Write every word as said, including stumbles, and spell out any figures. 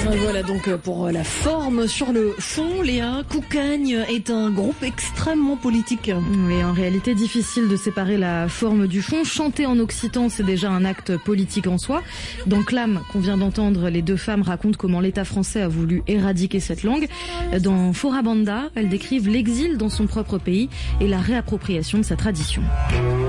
Voilà donc pour la forme. Sur le fond, Léa, Koukagne est un groupe extrêmement politique. Oui, en réalité, difficile de séparer la forme du fond. Chanter en occitan, c'est déjà un acte politique en soi. Dans Clam, qu'on vient d'entendre, les deux femmes racontent comment l'État français a voulu éradiquer cette langue. Dans Forabanda, elles décrivent l'exil dans son propre pays et la réappropriation de sa tradition.